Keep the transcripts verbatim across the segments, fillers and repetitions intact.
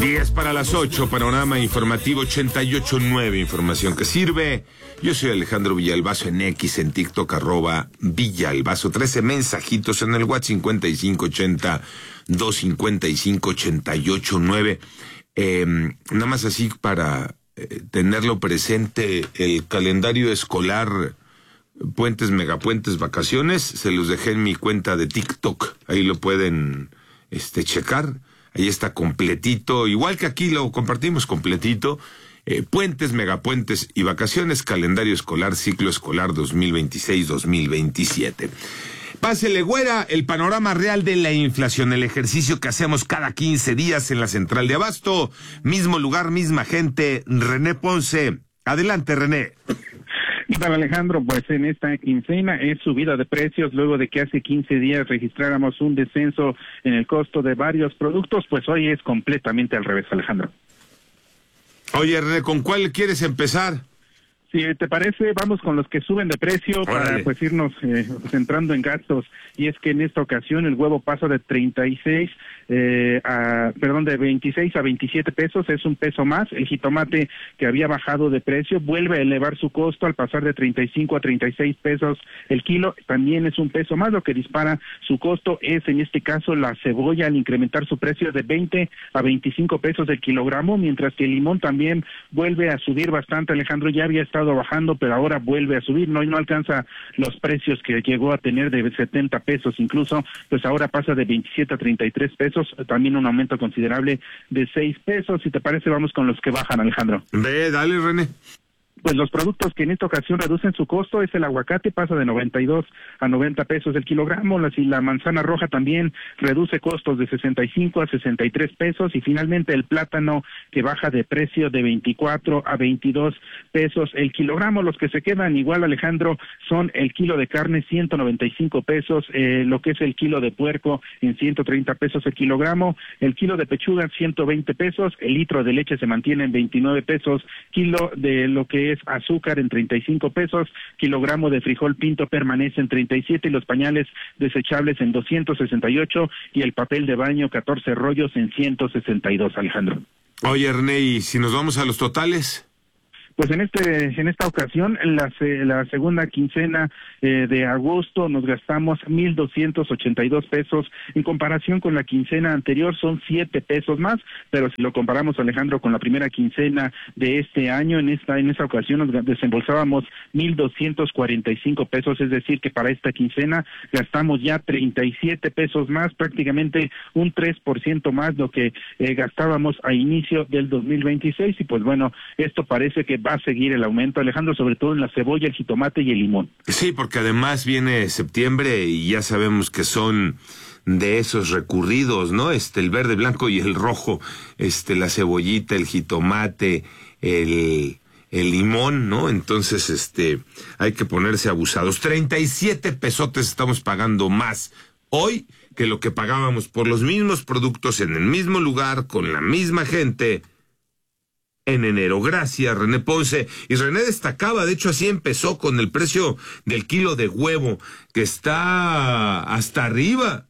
diez para las ocho, panorama informativo ochenta y ocho punto nueve, información que sirve. Yo soy Alejandro Villalbazo en X, en TikTok, arroba Villalbazo. trece mensajitos en el WhatsApp, cincuenta y cinco ochenta, doscientos cincuenta y cinco, ochenta y ocho nueve. Eh, nada más así para eh, tenerlo presente, el calendario escolar, puentes, megapuentes, vacaciones, se los dejé en mi cuenta de TikTok. Ahí lo pueden este, checar. Ahí está completito, igual que aquí lo compartimos completito. Eh, puentes, megapuentes y vacaciones, calendario escolar, ciclo escolar dos mil veintiséis dos mil veintisiete. Pásele, güera, el panorama real de la inflación, el ejercicio que hacemos cada quince días en la central de Abasto. Mismo lugar, misma gente. René Ponce. Adelante, René. ¿Qué tal, Alejandro? Pues en esta quincena es subida de precios luego de que hace quince días registráramos un descenso en el costo de varios productos, pues hoy es completamente al revés, Alejandro. Oye, René, ¿con cuál quieres empezar? Si te parece, vamos con los que suben de precio. Órale. Para pues irnos eh, centrando en gastos. Y es que en esta ocasión el huevo pasa de treinta y seis, eh, a, perdón, de veintiséis a veintisiete pesos, es un peso más. El jitomate, que había bajado de precio, vuelve a elevar su costo al pasar de treinta y cinco a treinta y seis pesos el kilo, también es un peso más. Lo que dispara su costo es en este caso la cebolla, al incrementar su precio de veinte a veinticinco pesos el kilogramo, mientras que el limón también vuelve a subir bastante, Alejandro. Ya había estado bajando, pero ahora vuelve a subir, no y no alcanza los precios que llegó a tener de setenta pesos incluso, pues ahora pasa de veintisiete a treinta y tres pesos, también un aumento considerable de seis pesos. Si te parece, vamos con los que bajan, Alejandro. Ve, dale, René. Pues los productos que en esta ocasión reducen su costo es el aguacate, pasa de noventa y dos a noventa pesos el kilogramo, la, y la manzana roja también reduce costos de sesenta y cinco a sesenta y tres pesos, y finalmente el plátano, que baja de precio de veinticuatro a veintidós pesos el kilogramo. Los que se quedan igual, Alejandro, son el kilo de carne, ciento noventa y cinco pesos, eh, lo que es el kilo de puerco en ciento treinta pesos el kilogramo, el kilo de pechuga ciento veinte pesos, el litro de leche se mantiene en veintinueve pesos, kilo de lo que es azúcar en treinta y cinco pesos, kilogramo de frijol pinto permanece en treinta y siete, y los pañales desechables en doscientos sesenta y ocho, y el papel de baño catorce rollos en ciento sesenta y dos, Alejandro. Oye, René, ¿y si nos vamos a los totales? Pues en este en esta ocasión, en la, la segunda quincena eh, de agosto, nos gastamos mil doscientos ochenta y dos pesos. En comparación con la quincena anterior, son siete pesos más, pero si lo comparamos, Alejandro, con la primera quincena de este año, en esta en esta ocasión nos desembolsábamos mil doscientos cuarenta y cinco pesos, es decir, que para esta quincena gastamos ya treinta y siete pesos más, prácticamente un tres por ciento más lo que eh, gastábamos a inicio del dos mil veintiséis, y pues bueno, esto parece que va a seguir el aumento, Alejandro, sobre todo en la cebolla, el jitomate y el limón. Sí, porque además viene septiembre y ya sabemos que son de esos recurridos, ¿no? Este, el verde, blanco y el rojo, este, la cebollita, el jitomate, el, el limón, ¿no? Entonces, este, hay que ponerse abusados. treinta y siete pesotes estamos pagando más hoy que lo que pagábamos por los mismos productos en el mismo lugar, con la misma gente, en enero. Gracias, René Ponce. Y René destacaba, de hecho así empezó, con el precio del kilo de huevo, que está hasta arriba.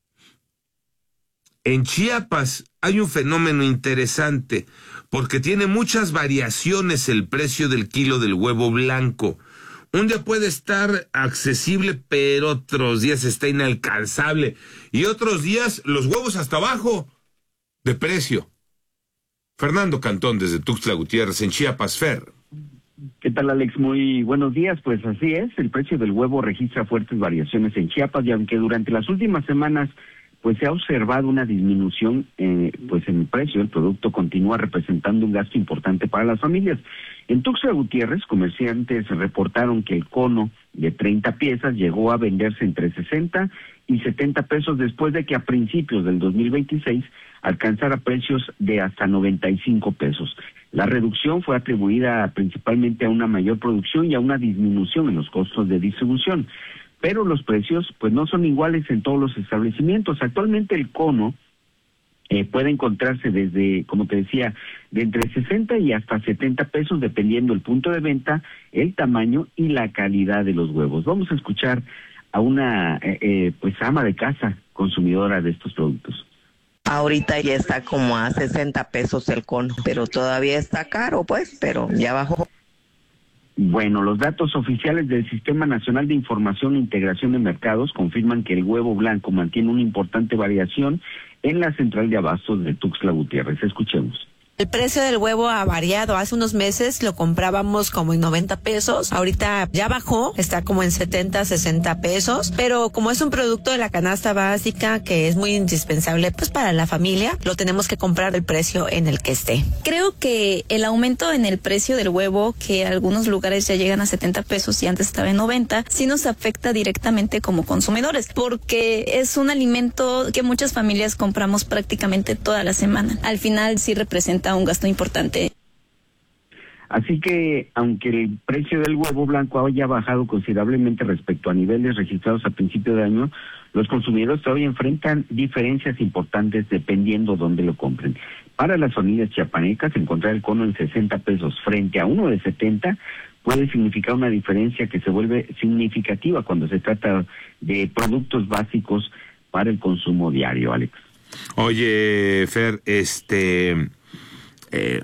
En Chiapas hay un fenómeno interesante, porque tiene muchas variaciones el precio del kilo del huevo blanco. Un día puede estar accesible, pero otros días está inalcanzable. Y otros días los huevos hasta abajo de precio. Fernando Cantón, desde Tuxtla Gutiérrez, en Chiapas. Fer. ¿Qué tal, Alex? Muy buenos días. Pues así es, el precio del huevo registra fuertes variaciones en Chiapas, y aunque durante las últimas semanas pues se ha observado una disminución eh, pues en el precio, el producto continúa representando un gasto importante para las familias. En Tuxtla Gutiérrez, comerciantes reportaron que el cono de treinta piezas llegó a venderse entre sesenta y setenta pesos, después de que a principios del dos mil veintiséis alcanzara precios de hasta noventa y cinco pesos. La reducción fue atribuida principalmente a una mayor producción y a una disminución en los costos de distribución. Pero los precios pues no son iguales en todos los establecimientos. Actualmente el cono eh, puede encontrarse desde, como te decía, de entre sesenta y hasta setenta pesos, dependiendo el punto de venta, el tamaño y la calidad de los huevos. Vamos a escuchar a una eh, eh, pues ama de casa consumidora de estos productos. Ahorita ya está como a sesenta pesos el cono, pero todavía está caro, pues, pero ya bajó. Bueno, los datos oficiales del Sistema Nacional de Información e Integración de Mercados confirman que el huevo blanco mantiene una importante variación en la central de abastos de Tuxtla Gutiérrez. Escuchemos. El precio del huevo ha variado. Hace unos meses lo comprábamos como en noventa pesos. Ahorita ya bajó, está como en setenta, sesenta pesos. Pero como es un producto de la canasta básica que es muy indispensable pues para la familia, lo tenemos que comprar el precio en el que esté. Creo que el aumento en el precio del huevo, que en algunos lugares ya llegan a setenta pesos y antes estaba en noventa, sí nos afecta directamente como consumidores, porque es un alimento que muchas familias compramos prácticamente toda la semana. Al final sí representa un gasto importante. Así que, aunque el precio del huevo blanco haya bajado considerablemente respecto a niveles registrados a principio de año, los consumidores todavía enfrentan diferencias importantes dependiendo dónde lo compren. Para las familias chiapanecas, encontrar el cono en sesenta pesos frente a uno de setenta puede significar una diferencia que se vuelve significativa cuando se trata de productos básicos para el consumo diario, Alex. Oye, Fer, este... Eh,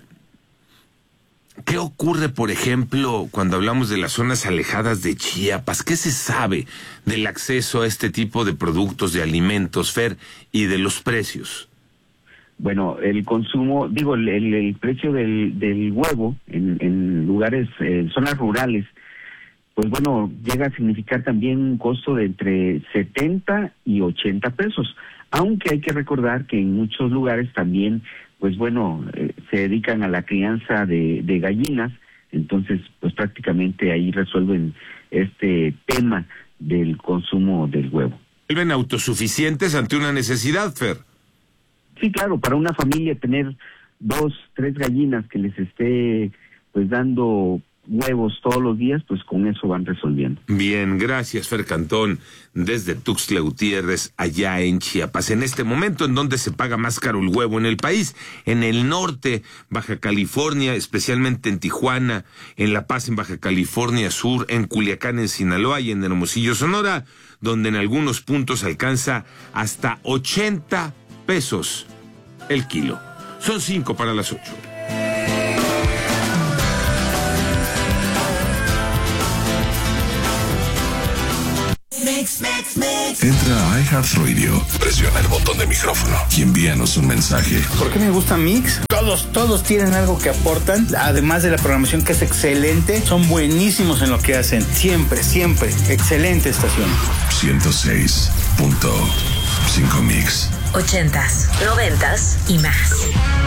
¿qué ocurre, por ejemplo, cuando hablamos de las zonas alejadas de Chiapas? ¿Qué se sabe del acceso a este tipo de productos, de alimentos, Fer, y de los precios? Bueno, el consumo, digo, el, el, el precio del, del huevo en, en lugares, en zonas rurales, pues bueno, llega a significar también un costo de entre setenta y ochenta pesos, aunque hay que recordar que en muchos lugares también pues bueno, eh, se dedican a la crianza de, de gallinas, entonces pues prácticamente ahí resuelven este tema del consumo del huevo. ¿Vuelven autosuficientes ante una necesidad, Fer? Sí, claro, para una familia tener dos, tres gallinas que les esté pues dando huevos todos los días, pues con eso van resolviendo. Bien, gracias, Fer Cantón, desde Tuxtla Gutiérrez, allá en Chiapas. En este momento, ¿en dónde se paga más caro el huevo en el país? En el norte, Baja California, especialmente en Tijuana, en La Paz, en Baja California Sur, en Culiacán, en Sinaloa y en Hermosillo, Sonora, donde en algunos puntos alcanza hasta ochenta pesos el kilo. Son cinco para las ocho. Entra a iHeartRadio, presiona el botón de micrófono y envíanos un mensaje. ¿Por qué me gusta Mix? Todos, todos tienen algo que aportan, además de la programación que es excelente, son buenísimos en lo que hacen, siempre, siempre, excelente estación. ciento seis punto cinco Mix. Ochentas, noventas y más.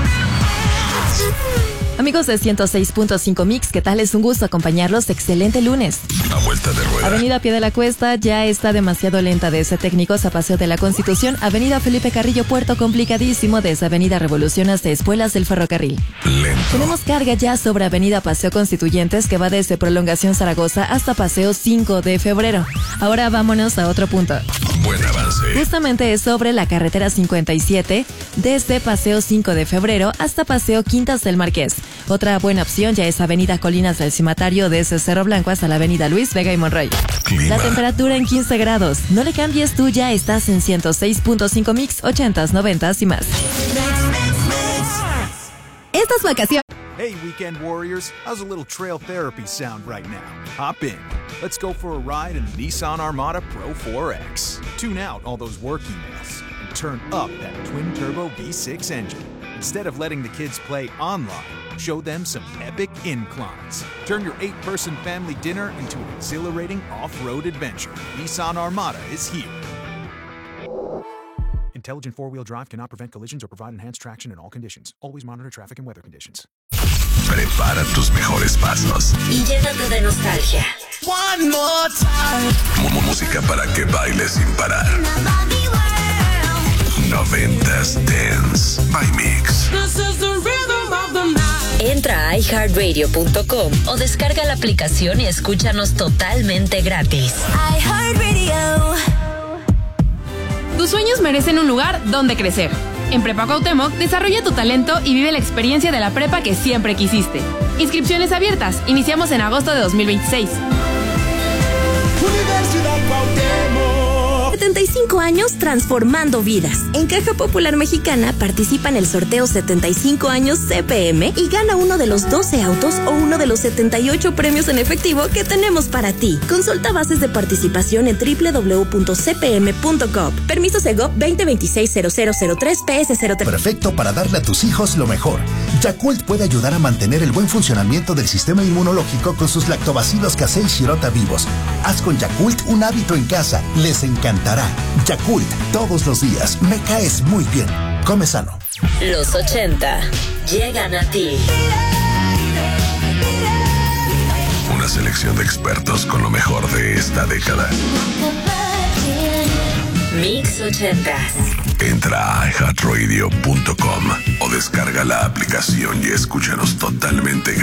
Amigos de ciento seis punto cinco Mix, ¿qué tal? Es un gusto acompañarlos. Excelente lunes. A vuelta de rueda. Avenida Pie de la Cuesta ya está demasiado lenta desde Técnicos a Paseo de la Constitución. Avenida Felipe Carrillo Puerto complicadísimo desde Avenida Revolución hasta Espuelas del Ferrocarril. Lento. Tenemos carga ya sobre Avenida Paseo Constituyentes que va desde Prolongación Zaragoza hasta Paseo cinco de febrero. Ahora vámonos a otro punto. Buen avance. Justamente es sobre la carretera cincuenta y siete desde Paseo cinco de febrero hasta Paseo Quintas del Marqués. Otra buena opción ya es Avenida Colinas del Cimatario desde Cerro Blanco hasta la Avenida Luis Vega y Monroy. Clima. La temperatura en quince grados. No le cambies, tú ya estás en ciento seis punto cinco Mix, ochentas, noventas y más. Estas vacaciones. Hey, weekend warriors, how's a little trail therapy sound right now? Hop in. Let's go for a ride in the Nissan Armada Pro four X. Tune out all those work emails and turn up that twin-turbo V six engine. Instead of letting the kids play online, show them some epic inclines. Turn your eight-person family dinner into an exhilarating off-road adventure. Nissan Armada is here. Intelligent four-wheel drive cannot prevent collisions or provide enhanced traction in all conditions. Always monitor traffic and weather conditions. Prepara tus mejores pasos. Y llénate de nostalgia. One more time. M- música para que bailes sin parar. Noventas Dance by Mix. This is the rhythm of the night. Entra a i heart radio punto com o descarga la aplicación y escúchanos totalmente gratis. iHeartRadio. Tus sueños merecen un lugar donde crecer. En Prepa Cuauhtémoc, desarrolla tu talento y vive la experiencia de la prepa que siempre quisiste. Inscripciones abiertas. Iniciamos en agosto de dos mil veintiséis. Universidad Cuauhtémoc. setenta y cinco años transformando vidas. En Caja Popular Mexicana participa en el sorteo setenta y cinco años C P M y gana uno de los doce autos o uno de los setenta y ocho premios en efectivo que tenemos para ti. Consulta bases de participación en doble u doble u doble u punto c p m punto gov. Permiso Segov veinte veintiséis cero cero cero tres P S cero tres. Perfecto para darle a tus hijos lo mejor. Yakult puede ayudar a mantener el buen funcionamiento del sistema inmunológico con sus lactobacilos Casei Shirota vivos. Haz con Yakult un hábito en casa. Les encantará. Yakult, todos los días. Me caes muy bien. Come sano. Los ochenta llegan a ti. Una selección de expertos con lo mejor de esta década. Mix ochentas. Entra a i heart radio punto com o descarga la aplicación y escúchanos totalmente gratis.